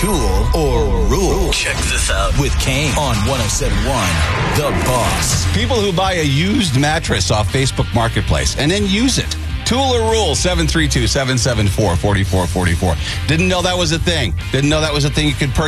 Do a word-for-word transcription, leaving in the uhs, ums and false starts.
Tool or Rule? Check this out With Kane on one oh seven point one The Boss. People who buy a used mattress off Facebook Marketplace and then use it. Tool or Rule, seven three two, seven seven four, four four four four. Didn't know that was a thing. Didn't know that was a thing you could purchase.